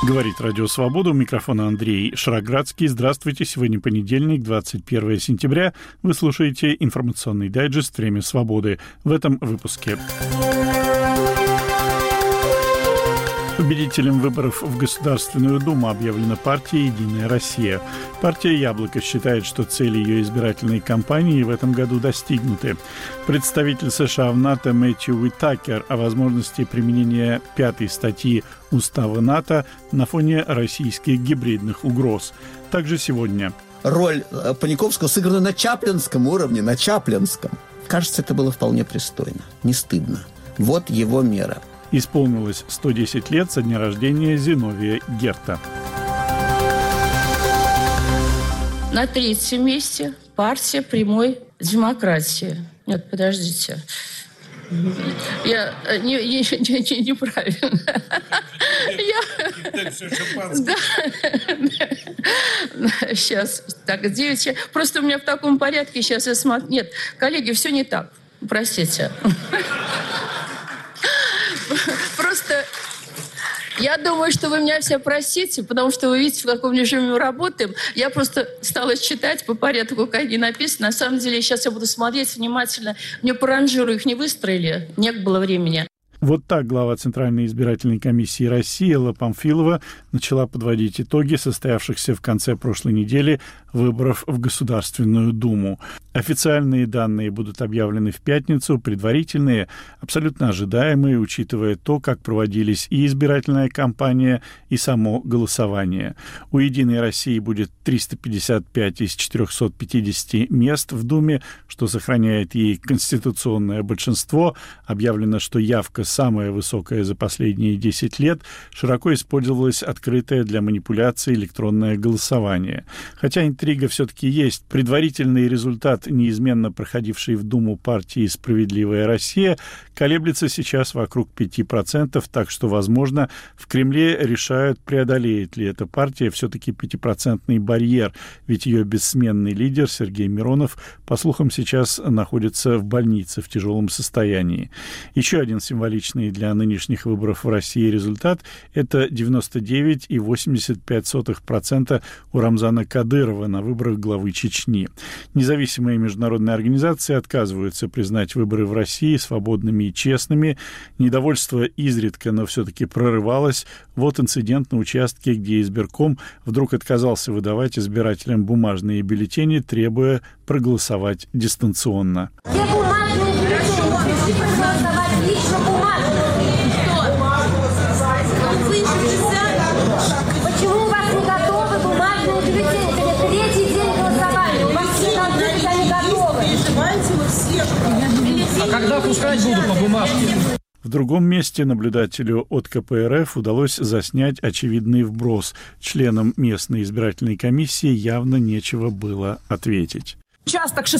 Говорит Радио Свобода. У микрофона Андрей Шароградский. Здравствуйте. Сегодня понедельник, 21 сентября. Вы слушаете информационный дайджест «Время свободы». В этом выпуске. Победителем выборов в Государственную Думу объявлена партия «Единая Россия». Партия «Яблоко» считает, что цели ее избирательной кампании в этом году достигнуты. Представитель США в НАТО Мэтью Уитакер о возможности применения 5-й статьи Устава НАТО на фоне российских гибридных угроз. Также сегодня. Роль Паниковского сыграна на чаплинском уровне, на чаплинском. Кажется, это было вполне пристойно, не стыдно. Вот его мера. Исполнилось 110 лет со дня рождения Зиновия Герта. На третьем месте партия прямой демократии. Нет, подождите. Я неправильно. Сейчас. Так, 9. Просто у меня в таком порядке сейчас я смотрю. Нет, коллеги, все не так. Простите. Просто я думаю, что вы меня все простите, потому что вы видите, в каком режиме мы работаем. Я просто стала читать по порядку, как они написаны. На самом деле, сейчас я буду смотреть внимательно. Мне по ранжиру их не выстроили, не было времени. Вот так глава Центральной избирательной комиссии России Элла Памфилова начала подводить итоги состоявшихся в конце прошлой недели выборов в Государственную Думу. Официальные данные будут объявлены в пятницу, предварительные, абсолютно ожидаемые, учитывая то, как проводились и избирательная кампания, и само голосование. У «Единой России» будет 355 из 450 мест в Думе, что сохраняет ей конституционное большинство. Объявлено, что явка самая высокая за последние 10 лет, широко использовалось открытое для манипуляций электронное голосование. Хотя интрига все-таки есть. Предварительный результат, неизменно проходивший в Думу партии «Справедливая Россия», колеблется сейчас вокруг 5%, так что, возможно, в Кремле решают, преодолеет ли эта партия все-таки 5% барьер, ведь ее бессменный лидер Сергей Миронов, по слухам, сейчас находится в больнице в тяжелом состоянии. Еще один символичный для нынешних выборов в России результат – это 99,85% у Рамзана Кадырова на выборах главы Чечни. Независимые международные организации отказываются признать выборы в России свободными и честными. Недовольство изредка, но все-таки прорывалось. Вот инцидент на участке, где избирком вдруг отказался выдавать избирателям бумажные бюллетени, требуя проголосовать дистанционно. Почему у вас не готовы бумажные бюллетени? Это третий день голосования. У вас все должны быть они готовы. А когда пускать буду по бумажке? В другом месте наблюдателю от КПРФ удалось заснять очевидный вброс. Членам местной избирательной комиссии явно нечего было ответить. Участок